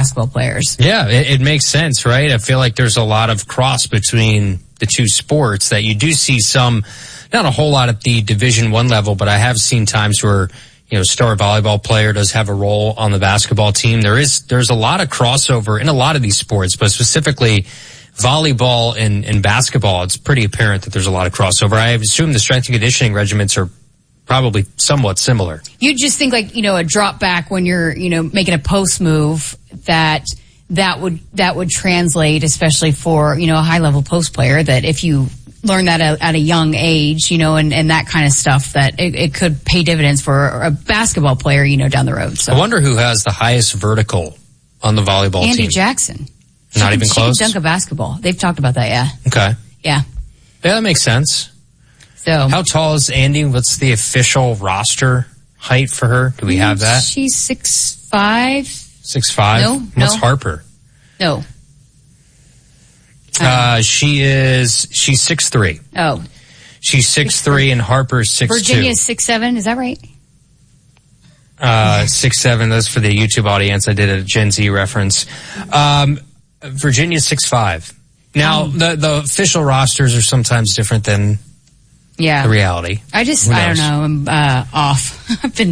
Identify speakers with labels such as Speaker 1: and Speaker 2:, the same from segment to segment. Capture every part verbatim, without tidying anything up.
Speaker 1: basketball players.
Speaker 2: Yeah, it, it makes sense, right? I feel like there's a lot of cross between the two sports that you do see some, not a whole lot at the Division One level, but I have seen times where, you know, star volleyball player does have a role on the basketball team. There is, there's a lot of crossover in a lot of these sports, but specifically volleyball and, and basketball, it's pretty apparent that there's a lot of crossover. I assume the strength and conditioning regiments are probably somewhat similar.
Speaker 1: You just think like, you know, a drop back when you're, you know, making a post move, that that would, that would translate, especially for, you know, a high level post player, that if you learn that at, at a young age, you know, and, and that kind of stuff, that it, it could pay dividends for a basketball player, you know, down the road. So
Speaker 2: I wonder who has the highest vertical on the volleyball
Speaker 1: Andy
Speaker 2: team.
Speaker 1: Andy Jackson.
Speaker 2: Not
Speaker 1: she
Speaker 2: even
Speaker 1: can,
Speaker 2: close?
Speaker 1: She can dunk a basketball. They've talked about that, yeah.
Speaker 2: Okay.
Speaker 1: Yeah.
Speaker 2: Yeah, that makes sense.
Speaker 1: So,
Speaker 2: how tall is Andy? What's the official roster height for her? Do we have that?
Speaker 1: She's six five.
Speaker 2: Six five?
Speaker 1: No,
Speaker 2: What's
Speaker 1: no.
Speaker 2: Harper?
Speaker 1: No.
Speaker 2: Uh, she is, she's six three.
Speaker 1: Oh.
Speaker 2: She's six three and Harper's six two.
Speaker 1: Virginia's six seven, is that right?
Speaker 2: Uh, six seven, that's for the YouTube audience. I did a Gen Z reference. Um, Virginia's six five. Now,
Speaker 1: um,
Speaker 2: the, the official rosters are sometimes different than
Speaker 1: yeah.
Speaker 2: the reality.
Speaker 1: I just, I don't know, I'm uh, off. I've been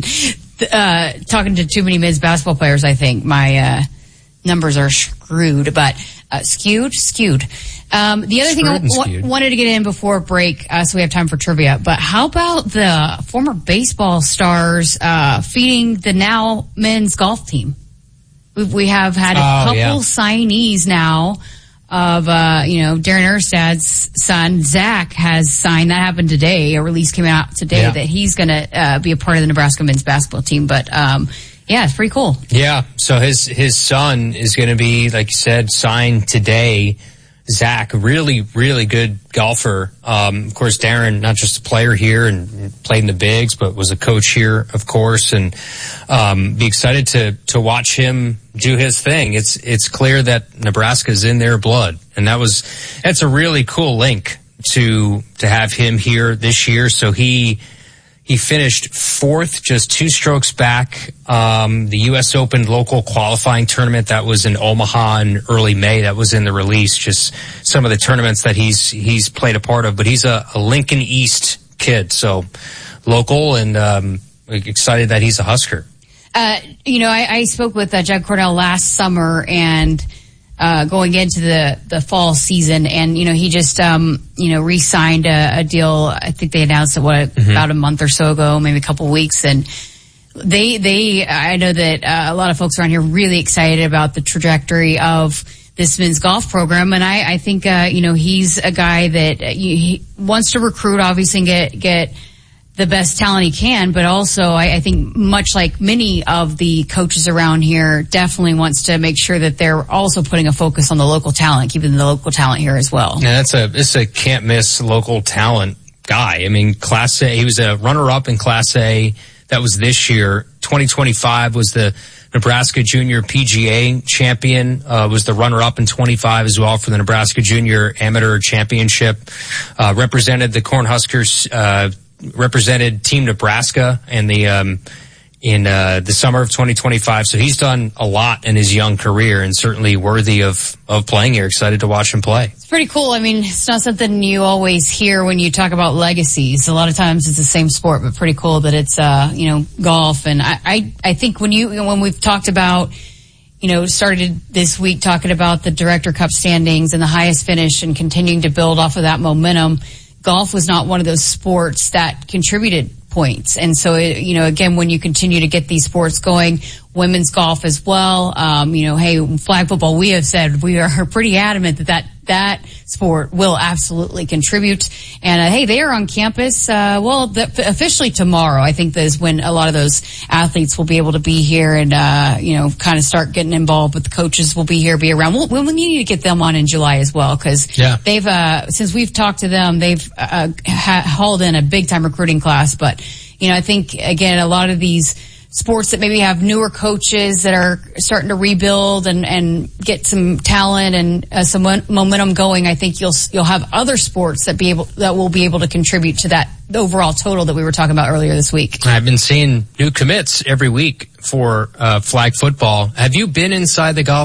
Speaker 1: uh, talking to too many men's basketball players, I think. My uh, numbers are screwed, but uh, skewed, skewed. Um, the other thing I w- wanted to get in before break, uh, so we have time for trivia, but how about the former baseball stars uh, feeding the now men's golf team? We, we have had a
Speaker 2: oh,
Speaker 1: couple
Speaker 2: yeah.
Speaker 1: signees now of, uh, you know, Darren Erstad's son, Zach, has signed. That happened today. A release came out today yeah. that he's going to uh, be a part of the Nebraska men's basketball team. But, um, yeah, it's pretty cool.
Speaker 2: Yeah, so his his son is going to be, like you said, signed today. Zach, really, really good golfer. Um, of course, Darren, not just a player here and played in the bigs, but was a coach here, of course, and um, be excited to to watch him do his thing. It's it's clear that Nebraska's in their blood, and that was that's a really cool link to to have him here this year. So he. He finished fourth, just two strokes back. Um, the U S Open local qualifying tournament that was in Omaha in early May, that was in the release. Just some of the tournaments that he's he's played a part of. But he's a, a Lincoln East kid, so local, and um, excited that he's a Husker.
Speaker 1: Uh, you know, I, I spoke with uh, Judd Cornell last summer, and uh, going into the, the fall season, and, you know, he just, um, you know, re-signed a, a deal. I think they announced it, what, mm-hmm. about a month or so ago, maybe a couple weeks. And they, they, I know that uh, a lot of folks around here really excited about the trajectory of this men's golf program. And I, I think, uh, you know, he's a guy that uh, he wants to recruit, obviously, and get, get, the best talent he can, but also I, I think much like many of the coaches around here, definitely wants to make sure that they're also putting a focus on the local talent, keeping the local talent here as well.
Speaker 2: Yeah, that's a, it's a can't miss local talent guy. I mean, Class A, he was a runner up in Class A. That was this year. twenty twenty-five was the Nebraska Junior P G A champion, uh, was the runner up in twenty-five as well for the Nebraska Junior Amateur Championship, uh, represented the Cornhuskers, uh, represented Team Nebraska in the um in uh the summer of twenty twenty-five. So he's done a lot in his young career and certainly worthy of of playing here. Excited to watch him play.
Speaker 1: It's pretty cool. I mean, it's not something you always hear when you talk about legacies. A lot of times it's the same sport, but pretty cool that it's uh you know golf. And I I, I think when you when we've talked about, you know, started this week talking about the Director Cup standings and the highest finish and continuing to build off of that momentum, golf was not one of those sports that contributed points. And so, it, you know, again, when you continue to get these sports going, women's golf as well, um, you know, hey, flag football, we have said we are pretty adamant that that, that sport will absolutely contribute. And, uh, hey, they are on campus, uh, well, the, officially tomorrow. I think that is when a lot of those athletes will be able to be here and, uh, you know, kind of start getting involved with the coaches will be here, be around. We'll, we'll need to get them on in July as well, because
Speaker 2: yeah.
Speaker 1: they've, uh, since we've talked to them, they've, uh, ha- hauled in a big time recruiting class. But, you know, I think, again, a lot of these sports that maybe have newer coaches that are starting to rebuild and, and get some talent and uh, some momentum going, I think you'll you'll have other sports that be able that will be able to contribute to that overall total that we were talking about earlier this week.
Speaker 2: I've been seeing new commits every week for uh, flag football. Have you been inside the golf